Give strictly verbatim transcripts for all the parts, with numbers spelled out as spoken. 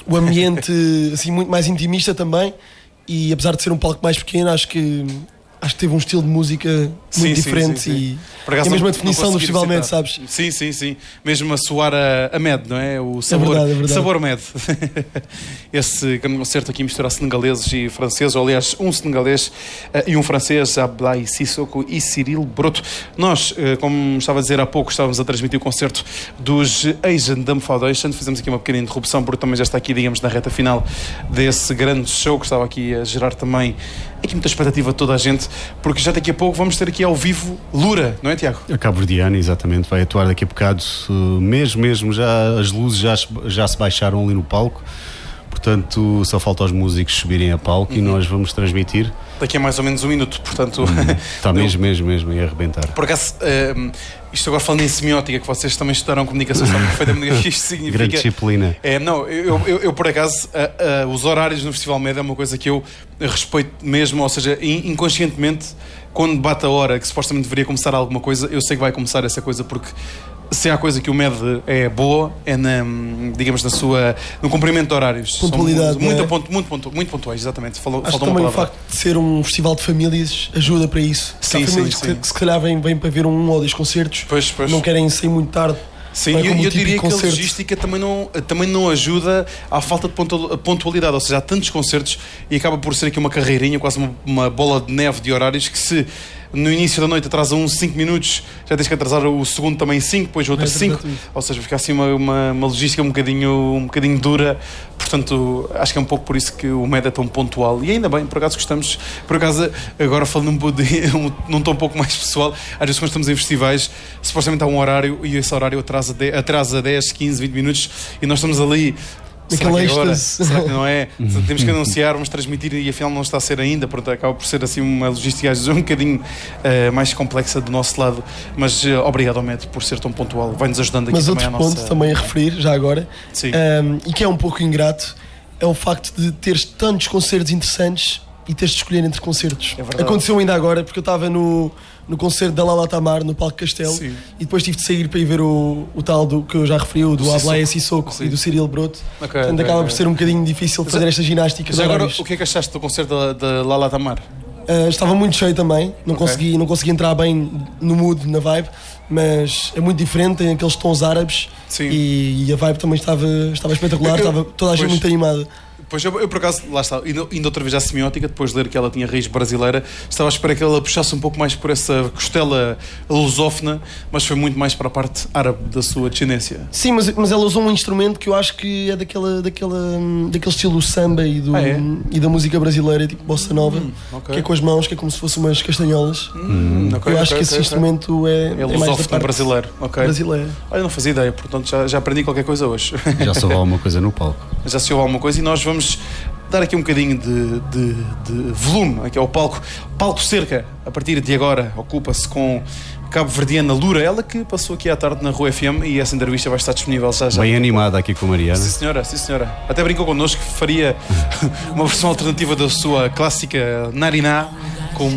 o ambiente assim, muito mais intimista também. E apesar de ser um palco mais pequeno, acho que acho que teve um estilo de música muito sim, diferente sim, sim, sim. e, e a mesma definição do Festival Med, sabes? Sim, sim, sim. Mesmo a soar a, a Med, não é? O sabor, é verdade, é verdade. sabor Med. Esse concerto aqui mistura senegaleses e franceses, ou aliás, um senegalês uh, e um francês, Ablaye Sissoko e Cyril Broto. Nós, uh, como estava a dizer há pouco, estávamos a transmitir o concerto dos Asian Drum Foundation. Fizemos aqui uma pequena interrupção, porque também já está aqui, digamos, na reta final desse grande show que estava aqui a gerar também aqui muita expectativa de toda a gente, porque já daqui a pouco vamos ter aqui ao vivo Lura, não é, Tiago? A cabo-verdiana, exatamente, vai atuar daqui a bocado, mesmo, mesmo, já as luzes já, já se baixaram ali no palco, portanto só falta aos músicos subirem a palco uhum. e nós vamos transmitir. Daqui a mais ou menos um minuto, portanto... Uhum. Está mesmo, mesmo, mesmo, ia arrebentar. Por acaso, uh, isto agora falando em semiótica, que vocês também estudaram comunicação, sabem perfeitamente o que isto significa. Grande disciplina. É, não, eu, eu, eu por acaso, uh, uh, os horários no Festival Med é uma coisa que eu respeito mesmo, ou seja, inconscientemente, quando bate a hora que supostamente deveria começar alguma coisa, eu sei que vai começar essa coisa, porque se há coisa que o Med é boa, é na, digamos, na sua, no cumprimento de horários. Pontualidade. São muito, é? ponto, muito, ponto, muito pontuais, exatamente. Falou, Acho que uma também palavra. o facto de ser um festival de famílias ajuda para isso. Sim, há famílias sim, que, sim. que se calhar vêm, vêm para ver um ou dois concertos, pois, pois. não querem sair muito tarde. Sim, eu, eu diria que a logística também não, também não ajuda à falta de pontualidade, ou seja, há tantos concertos e acaba por ser aqui uma carreirinha, quase uma, uma bola de neve de horários que se no início da noite atrasa uns cinco minutos, já tens que atrasar o segundo também cinco, depois outro cinco, ou seja, fica assim uma, uma, uma logística um bocadinho, um bocadinho dura, portanto acho que é um pouco por isso que o Med é tão pontual e ainda bem, por acaso gostamos, por acaso agora falando um pouco de, num tom um pouco mais pessoal, às vezes quando estamos em festivais supostamente há um horário e esse horário atrasa, de, atrasa dez, quinze, vinte minutos e nós estamos ali. Será que agora? Será que não é? Temos que anunciar, vamos transmitir e afinal não está a ser ainda, portanto acaba por ser assim uma logística às vezes um bocadinho uh, mais complexa do nosso lado, mas uh, obrigado ao Med por ser tão pontual, vai-nos ajudando aqui mas também a nossa... Mas outro ponto também a referir, já agora, Sim. um, e que é um pouco ingrato, é o facto de teres tantos concertos interessantes e teres de escolher entre concertos. É Aconteceu ainda agora, porque eu estava no, no concerto da Lala Tamar, no Palco Castelo, Sim. e depois tive de sair para ir ver o, o tal do que eu já referi, o do Ablaye Sissoko e do Cyril Broto. Okay, Portanto, okay, acaba okay. por ser um bocadinho difícil fazer já, esta ginástica. Já agora, o que é que achaste do concerto da, da Lala Tamar? Uh, estava muito cheio também, não, okay. consegui, não consegui entrar bem no mood, na vibe, mas é muito diferente, tem aqueles tons árabes e, e a vibe também estava, estava espetacular, eu, estava toda a gente muito animada. Pois eu, eu por acaso, lá está, indo, indo outra vez à semiótica, depois de ler que ela tinha raiz brasileira, estava à espera que ela puxasse um pouco mais por essa costela lusófona, mas foi muito mais para a parte árabe da sua descendência. Sim, mas, mas ela usou um instrumento que eu acho que é daquela, daquela, daquele estilo samba e, do, ah, é? e da música brasileira, tipo bossa nova, hum, okay. que é com as mãos, que é como se fossem umas castanholas. Hum, okay, eu acho okay, que esse okay, instrumento okay. é, é, é mais da parte brasileiro. Okay. brasileiro. Olha, não fazia ideia, portanto já, já aprendi qualquer coisa hoje. Já soube alguma coisa no palco. Já se ouve alguma coisa e nós vamos dar aqui um bocadinho de, de, de volume aqui ao palco. Palco Cerca, a partir de agora, ocupa-se com cabo-verdiana Lura, ela que passou aqui à tarde na Rua F M e essa entrevista vai estar disponível já já. Bem animada aqui com a Mariana. Sim senhora, sim senhora. Até brincou connosco que faria uma versão alternativa da sua clássica Nariná com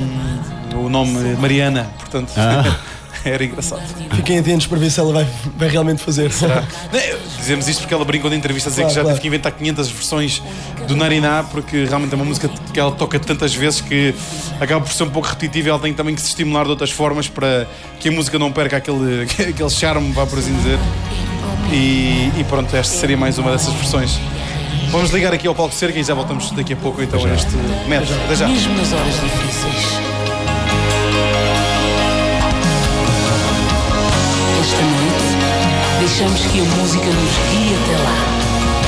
o nome Mariana, portanto... Ah. Era engraçado. Fiquem atentos para ver se ela vai, vai realmente fazer. Será? Dizemos isto porque ela brincou de entrevista a dizer claro, que já claro. teve que inventar quinhentas versões do Nariná, porque realmente é uma música que ela toca tantas vezes que acaba por ser um pouco repetitiva e ela tem também que se estimular de outras formas para que a música não perca aquele, aquele charme, vá por assim dizer. E, e pronto, esta seria mais uma dessas versões. Vamos ligar aqui ao Palco Cerca e já voltamos daqui a pouco então a este método. Até já. Mesmo nas horas difíceis. Esta noite, deixamos que a música nos guie até lá.